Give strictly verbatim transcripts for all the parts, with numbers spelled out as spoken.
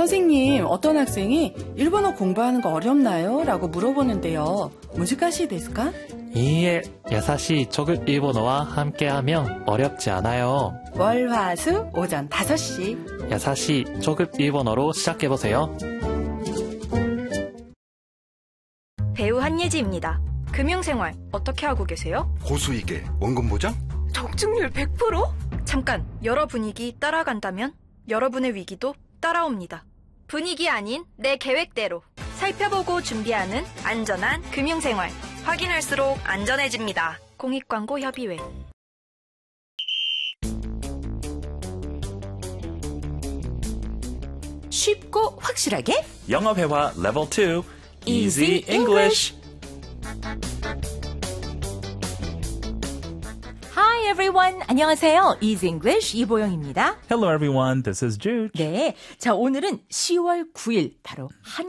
선생님, 어떤 학생이 일본어 공부하는 거 어렵나요? 라고 물어보는데요. 무지가시ですか? 이 일, 야사시 초급 일본어와 함께하면 어렵지 않아요. 월, 화, 수, 오전 다섯 시. 야사시 초급 일본어로 시작해보세요. 배우 한예지입니다. 금융생활 어떻게 하고 계세요? 고수익에 원금 보장? 적중률 백 퍼센트? 잠깐, 여러 분위기 따라간다면 여러분의 위기도 따라옵니다. 분위기 아닌 내 계획대로 살펴보고 준비하는 안전한 금융생활. 확인할수록 안전해집니다. 공익광고협의회. 쉽고 확실하게 영어 회화 레벨 투 Easy English. Hi everyone. 안녕하세요. Easy English 이보영입니다. Hello everyone, this is Jude. 네, 자 오늘은 시월 구일 바로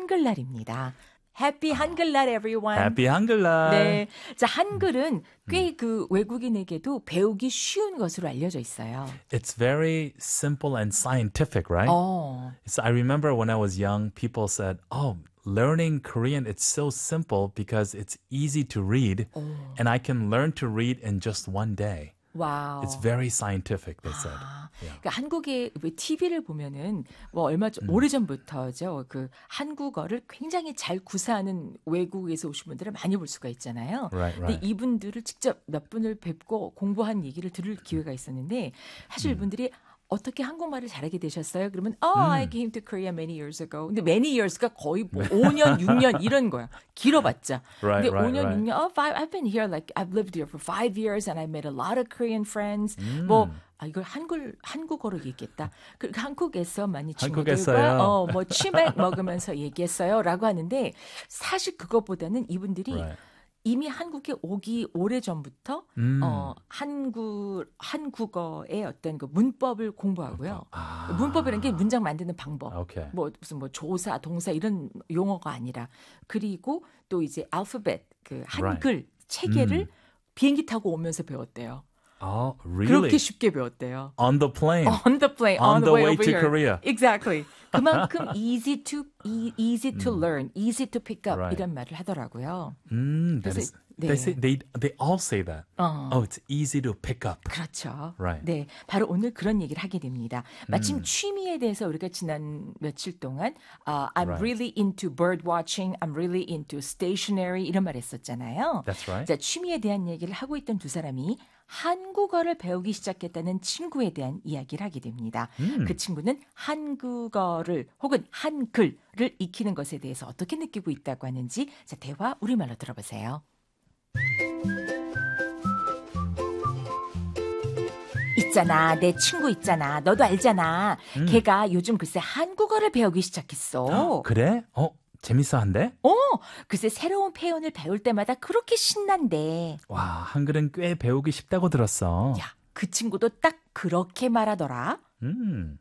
한글날입니다. Happy 한글날 everyone. Happy 한글날. 네, 자 한글은 꽤 그 외국인에게도 배우기 쉬운 것으로 알려져 있어요. It's very simple and scientific, right? 어. So I remember when I was young, people said, "Oh, learning Korean, it's so simple because it's easy to read, 오. and I can learn to read in just one day." 와우. It's very scientific, they said. 아, Yeah. 그러니까 한국의 티비를 보면은 뭐 얼마 전 음. 오래전부터죠. 그 한국어를 굉장히 잘 구사하는 외국에서 오신 분들을 많이 볼 수가 있잖아요. Right, 근데 right. 이분들을 직접 몇 분을 뵙고 공부한 얘기를 들을 기회가 있었는데 사실 음. 이분들이 어떻게 한국말을 잘하게 되셨어요? 그러면 oh, 음. I came to Korea many years ago. 근데 many years가 거의 뭐 오 년, 육 년 이런 거야. 길어봤자. Right, 근데 right, 오 년, right. 육 년, oh, five, I've been here like I've lived here for five years and I made a lot of Korean friends. 음. 뭐 아, 이걸 한글 한국어로 얘기했다. 그 한국에서 많이 한국에서요. 친구들과 어, 뭐 치맥 먹으면서 얘기했어요라고 하는데 사실 그거보다는 이분들이 Right. 이미 한국에 오기 오래 전부터 음. 어, 한국 한국어의 어떤 그 문법을 공부하고요. 아. 문법이라는 게 문장 만드는 방법. Okay. 뭐 무슨 뭐 조사, 동사 이런 용어가 아니라 그리고 또 이제 알파벳 그 한글 Right. 체계를 음. 비행기 타고 오면서 배웠대요. Oh, really? 그렇게 쉽게 배웠대요. On the plane. On the plane, On on, the way, way over to here. Korea. Exactly. 그만큼 easy to e, easy to learn, easy to pick up Right. 이런 말을 하더라고요. Mm, that 그래서, is, 네. they say they they all say that. 어. Oh, it's easy to pick up. 그렇죠. Right. 네, 바로 오늘 그런 얘기를 하게 됩니다. 마침 음. 취미에 대해서 우리가 지난 며칠 동안 uh, I'm Right. really into bird watching, I'm really into stationery 이런 말 했었잖아요. That's right. 자, 취미에 대한 얘기를 하고 있던 두 사람이 한국어를 배우기 시작했다는 친구에 대한 이야기를 하게 됩니다. 음. 그 친구는 한국어를 혹은 한글을 익히는 것에 대해서 어떻게 느끼고 있다고 하는지 자, 대화 우리말로 들어보세요. 있잖아, 내 친구 있잖아. 너도 알잖아. 음. 걔가 요즘 글쎄 한국어를 배우기 시작했어. 그래? 어, 재밌어 한데? 어, 글쎄 새로운 표현을 배울 때마다 그렇게 신난대. 와, 한글은 꽤 배우기 쉽다고 들었어. 야, 그 친구도 딱 그렇게 말하더라. 음.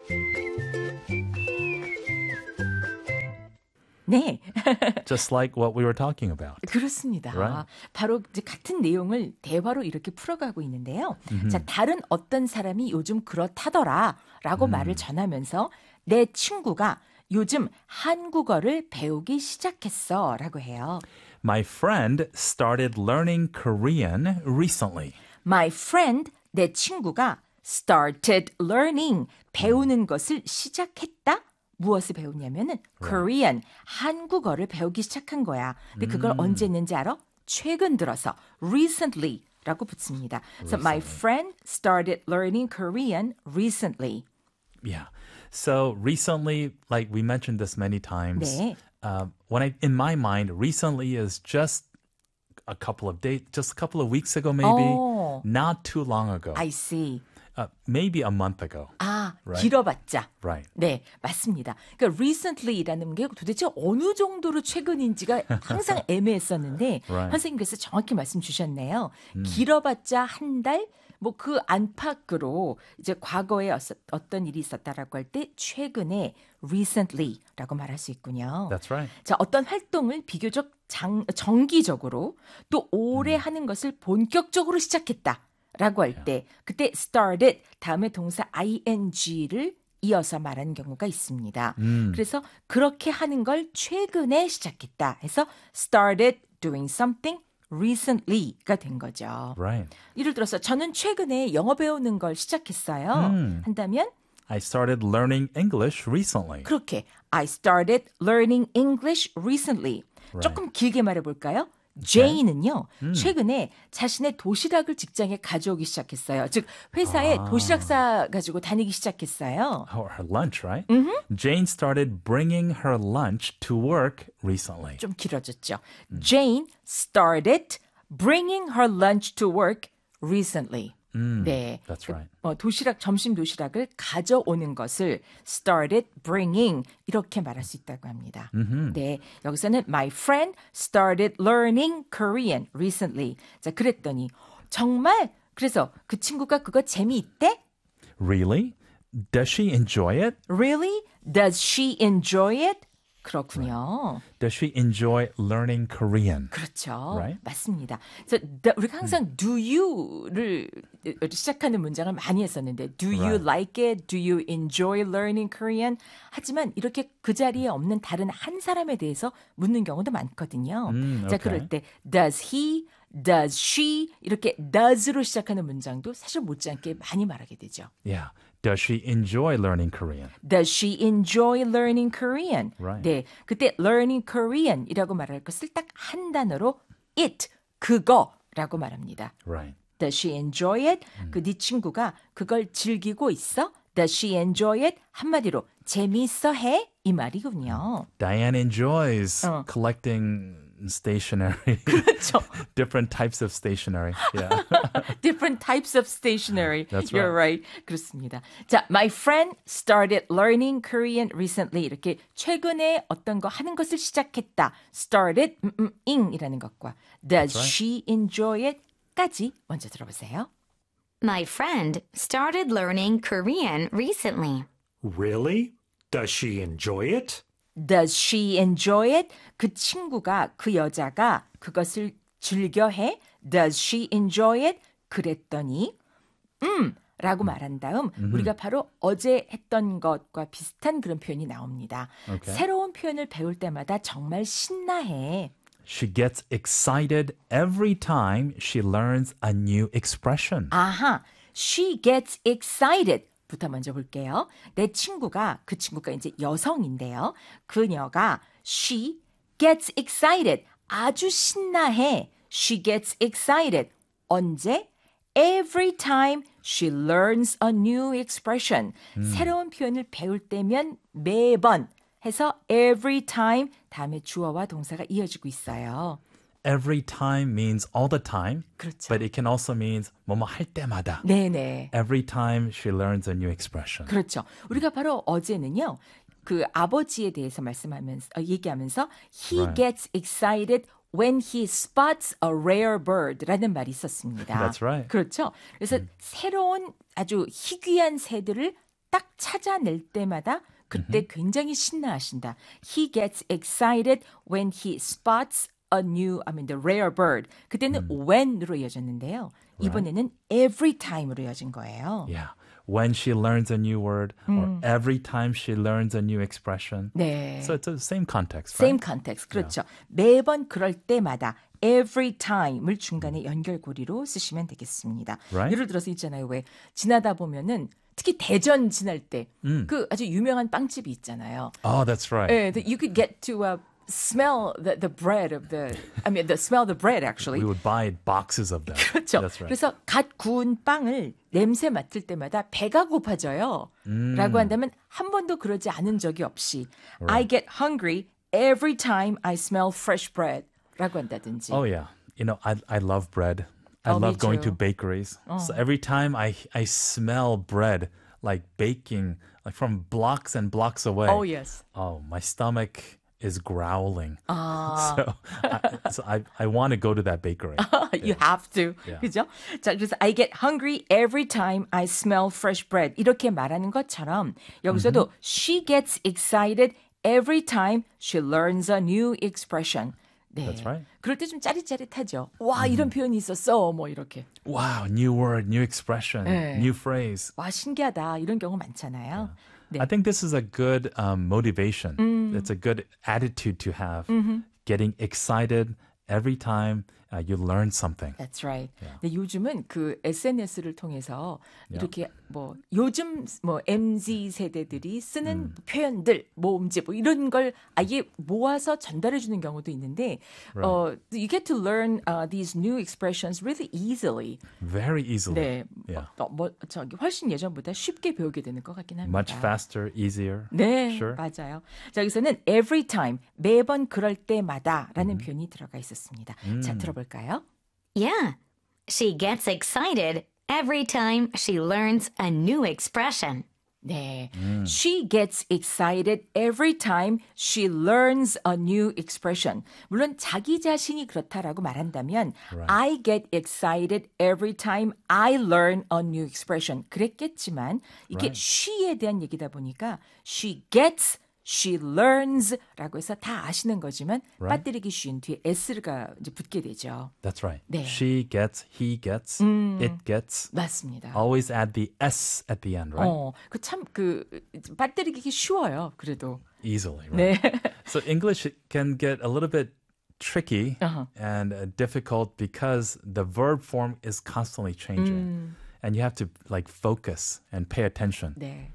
네. Just like what we were talking about. 그렇습니다. Right. 바로 이제 같은 내용을 대화로 이렇게 풀어가고 있는데요. 음흠. 자, 다른 어떤 사람이 요즘 그렇다더라 라고 음. 말을 전하면서 내 친구가 요즘 한국어를 배우기 시작했어 라고 해요. My friend started learning Korean recently. My friend, 내 친구가 started learning, 배우는 것을 시작했다? 무엇을 배우냐면은 Korean, 한국어를 배우기 시작한 거야. 근데 그걸 음. 언제 했는지 알아? 최근 들어서 recently 라고 붙습니다. So my friend started learning Korean recently. Yeah. So recently, like we mentioned this many times, 네. uh, when I, in my mind, recently is just a couple of days, just a couple of weeks ago, maybe, 어. not too long ago, I see. uh, maybe a month ago. 아, Right. 길어봤자. Right. 네, 맞습니다. 그러니까 recently라는 게 도대체 어느 정도로 최근인지가 항상 애매했었는데 Right. 선생님께서 정확히 말씀 주셨네요. 음. 길어봤자 한 달, 뭐 그 안팎으로 이제 과거에 어떤 일이 있었다라고 할 때 최근에 recently라고 말할 수 있군요. That's right. 자, 어떤 활동을 비교적 장, 정기적으로 또 오래 음. 하는 것을 본격적으로 시작했다. 라고 할 때 그때 started 다음에 동사 ing를 이어서 말하는 경우가 있습니다. 음. 그래서 그렇게 하는 걸 최근에 시작했다 해서 started doing something recently가 된 거죠. Right. 예를 들어서 저는 최근에 영어 배우는 걸 시작했어요. 음. 한다면 I started learning English recently. 그렇게 I started learning English recently. Right. 조금 길게 말해볼까요? 제이는요, 음. 최근에 자신의 도시락을 직장에 가져오기 시작했어요. 즉, 회사에 아. 도시락 싸 가지고 다니기 시작했어요. Oh, her lunch, right? Mm-hmm. Jane started bringing her lunch to work recently. 좀 길어졌죠. 음. Jane started bringing her lunch to work recently. 음, 네, that's right. 어, 도시락 점심 도시락을 가져오는 것을 started bringing 이렇게 말할 수 있다고 합니다. Mm-hmm. 네, 여기서는 my friend started learning Korean recently. 자, 그랬더니 정말 그래서 그 친구가 그거 재미있대? Really? Does she enjoy it? Really? Does she enjoy it? 그렇군요. Does she enjoy learning Korean? 그렇죠. Right? 맞습니다. 그래서 우리가 항상 do you를 시작하는 문장을 많이 했었는데 do you Right. like it? Do you enjoy learning Korean? 하지만 이렇게 그 자리에 없는 다른 한 사람에 대해서 묻는 경우도 많거든요. 음, 자, okay. 그럴 때 does he? Does she? 이렇게 does로 시작하는 문장도 사실 못지않게 많이 말하게 되죠. Yeah. Does she enjoy learning Korean? Does she enjoy learning Korean? Right. 네, 그때 learning Korean이라고 말할 것을 딱 한 단어로 it, 그거라고 말합니다. Right. Does she enjoy it? 음. 그 네 친구가 그걸 즐기고 있어? Does she enjoy it? 한마디로 재미있어 해? 이 말이군요. Diane enjoys 어. collecting stationery. 그렇죠. Different types of stationery. Yeah. Different types of stationery. That's You're right. 그렇습니다. 자, my friend started learning Korean recently. 이렇게 최근에 어떤 거 하는 것을 시작했다. started 음, 음, ing이라는 것과 does right. she enjoy it? 까지 먼저 들어보세요. My friend started learning Korean recently. Really? Does she enjoy it? Does she enjoy it? 그 친구가, 그 여자가 그것을 즐겨해? Does she enjoy it? 그랬더니 음 라고 말한 다음 음흠. 우리가 바로 어제 했던 것과 비슷한 그런 표현이 나옵니다. Okay. 새로운 표현을 배울 때마다 정말 신나해. She gets excited every time she learns a new expression. 아하, she gets excited. 부터 먼저 볼게요. 내 친구가, 그 친구가 이제 여성인데요. 그녀가 she gets excited. 아주 신나해. She gets excited. 언제? Every time she learns a new expression. 음. 새로운 표현을 배울 때면 매번 해서 every time 다음에 주어와 동사가 이어지고 있어요. Every time means all the time, 그렇죠. but it can also mean 뭐뭐 할 때마다. 네네. Every time she learns a new expression. 그렇죠. 우리가 바로 어제는요. 그 아버지에 대해서 말씀하면서 어, 얘기하면서 he Right. gets excited when he spots a rare bird라는 말이 있었습니다. That's right. 그렇죠. 그래서 음. 새로운 아주 희귀한 새들을 딱 찾아낼 때마다 그때 mm-hmm. 굉장히 신나하신다. He gets excited when he spots a new, I mean the rare bird. 그때는 음. when으로 이어졌는데요. Right. 이번에는 every time으로 이어진 거예요. Yeah. When she learns a new word 음. or every time she learns a new expression. 네. So it's the same context, Same right? context. 그렇죠. Yeah. 매번 그럴 때마다 every time을 중간에 연결고리로 쓰시면 되겠습니다. Right? 예를 들어서 있잖아요. 왜 지나다 보면은 특히 대전 지날 때 그 음. 아주 유명한 빵집이 있잖아요. Oh, that's right. 네, that you could get to uh, smell the, the bread of the, I mean, the smell the bread actually. We would buy boxes of them. 그렇죠. That's right. 그래서 갓 구운 빵을 냄새 맡을 때마다 배가 고파져요. 음. 라고 한다면 한 번도 그러지 않은 적이 없이 Right. I get hungry every time I smell fresh bread. 라고 한다든지. Oh, yeah. You know, I I love bread. I Oh, me love going too. to bakeries. Oh. So every time I I smell bread like baking like from blocks and blocks away. Oh, yes. Oh, my stomach is growling. 아. So, I, so I, I want to go to that bakery. You have to. Yeah. 그죠? 자, 그래서 I get hungry every time I smell fresh bread. 이렇게 말하는 것처럼 여기서도 mm-hmm. she gets excited every time she learns a new expression. 네. That's right. 그럴 때 좀 짜릿짜릿하죠. 와, 이런 표현이 있었어. 뭐 이렇게. Wow, new word, new expression, 네. new phrase. 와, 신기하다. 이런 경우 많잖아요. 네. I think this is a good um, motivation. It's a good attitude to have. Getting excited every time uh, you learn something. That's right. Yeah. 근데 요즘은 그 에스엔에스를 통해서 Yeah. 이렇게 뭐 요즘 뭐 엠지 세대들이 쓰는 음. 표현들, 모음집 뭐 이런 걸 아예 모아서 전달해 주는 경우도 있는데 Right. 어, you get to learn uh, these new expressions really easily. Very easily. 네. Yeah. 어, 뭐 저기 훨씬 예전보다 쉽게 배우게 되는 것 같긴 합니다. Much faster, easier. 네, Sure. 맞아요. 자, 여기서는 every time, 매번 그럴 때마다라는 표현이 들어가 있었습니다. 자, 들어볼까요? Yeah. She gets excited every time she learns a new expression. 네. She gets excited every time she learns a new expression. 물론 자기 자신이 그렇다라고 말한다면 Right. I get excited every time I learn a new expression. 그랬겠지만 이게 Right. she에 대한 얘기다 보니까 she gets, she learns 라고 해서 다 아시는 거지만 Right. 빠뜨리기 쉬운 뒤에 s가 이제 붙게 되죠. That's right. 네. She gets, he gets, it gets. 맞습니다. Always add the S at the end, right? 어, 그 참 그 빠뜨리기 쉬워요. 그래도. Easily, 네. right? So English can get a little bit tricky Uh-huh. and uh, difficult because the verb form is constantly changing. And you have to like focus and pay attention. 네.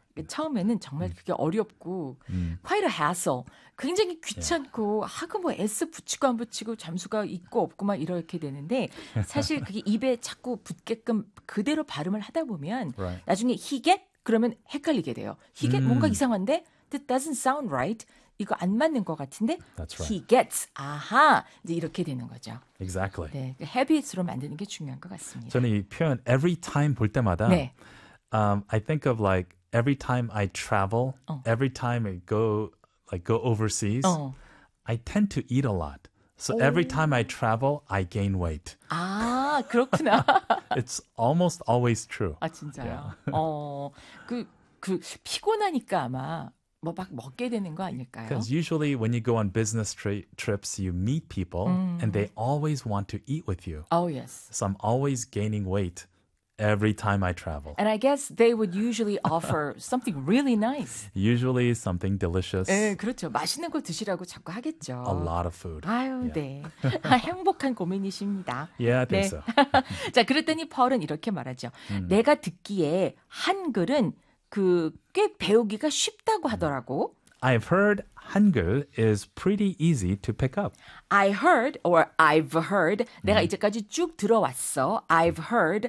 처음에는 정말 그게 어렵고 quite a hassle. 굉장히 귀찮고 하고 뭐 S 붙이고 안 붙이고 잠수가 있고 없고 막 이렇게 되는데 사실 그게 입에 자꾸 붙게끔 그대로 발음을 하다 보면 Right. 나중에 he get 그러면 헷갈리게 돼요. he get 뭔가 이상한데 that doesn't sound right. 이거 안 맞는 것 같은데 That's right. he gets 아하 이제 이렇게 되는 거죠. Exactly. 네, habit으로 만드는 게 중요한 것 같습니다. 저는 이 표현 every time 볼 때마다 네. um, I think of like every time I travel, 어. every time I go like go overseas, 어. I tend to eat a lot. So every time I travel, I gain weight. 아 그렇구나. It's almost always true. 아 진짜요? 어, 그, 그 피곤하니까 아마 뭐 막 먹게 되는 거 아닐까요? Because usually when you go on business tri- trips, you meet people and they always want to eat with you. Oh yes. So I'm always gaining weight every time I travel. And I guess they would usually offer something really nice. Usually something delicious, 네, 그렇죠. 맛있는 거 드시라고 자꾸 하겠죠. a lot of food. 아유, Yeah. 네. 행복한 고민이십니다. Yeah, I 네. think so. 자, 그랬더니 펄은 이렇게 말하죠. 내가 듣기에 한글은 그 꽤 배우기가 쉽다고 하더라고. I've heard Hangul is pretty easy to pick up. I heard or I've heard 내가 이제까지 쭉 들어왔어. I've heard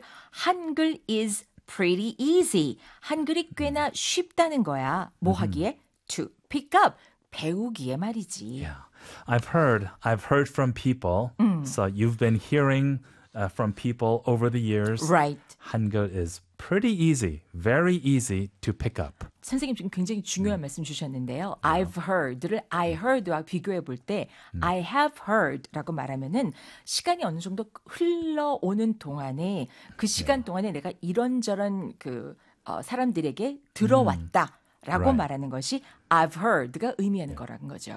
한글 is pretty easy. 한글이 꽤나 쉽다는 거야. 뭐 하기에? To pick up. 배우기에 말이지. Yeah. I've heard, I've heard from people. So you've been hearing uh, from people over the years. Right. Hangul is pretty easy, very easy to pick up. 선생님 지금 굉장히 중요한 말씀 주셨는데요. I've heard를 I heard와 비교해 볼 때 I have heard라고 말하면은 시간이 어느 정도 흘러오는 동안에 그 시간 동안에 내가 이런저런 그 어, 사람들에게 들어왔다라고 Right. 말하는 것이 I've heard가 의미하는 거라는 거죠.